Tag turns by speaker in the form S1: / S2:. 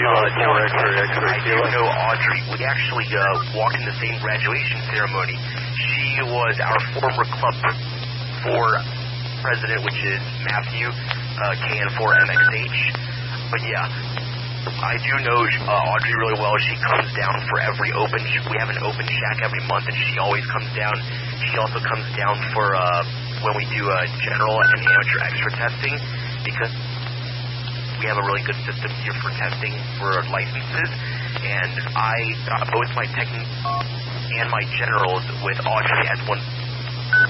S1: I do know Audrey. We actually walked in the same graduation ceremony. She was our former Club 4 president, which is Matthew, KN4MXH. But yeah, I do know Audrey really well. She comes down for every open. We have an open shack every month, and she always comes down. She also comes down for when we do general and amateur extra testing, because we have a really good system here for testing for licenses. And I got both my tech and my generals with Audrey as one